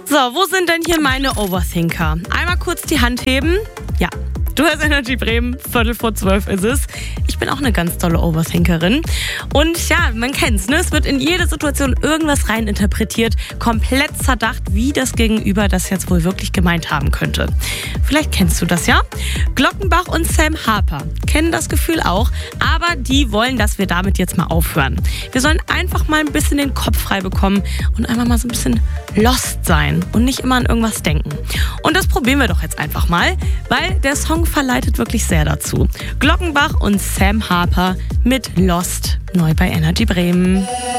So, wo sind denn hier meine Overthinker? Einmal kurz die Hand heben. Ja, du hörst Energy Bremen, 11:45 ist es. Ich bin auch eine ganz tolle Overthinkerin. Und ja, man kennt's, ne? Es wird in jede Situation irgendwas reininterpretiert, komplett zerdacht, wie das Gegenüber das jetzt wohl wirklich gemeint haben könnte. Vielleicht kennst du das, ja? Glockenbach und Sam Harper kennen das Gefühl auch, aber die wollen, dass wir damit jetzt mal aufhören. Wir sollen einfach mal ein bisschen den Kopf frei bekommen und einfach mal so ein bisschen lost sein und nicht immer an irgendwas denken. Und das probieren wir doch jetzt einfach mal, weil der Song verleitet wirklich sehr dazu. Glockenbach und Sam Harper mit Lost, neu bei Energy Bremen.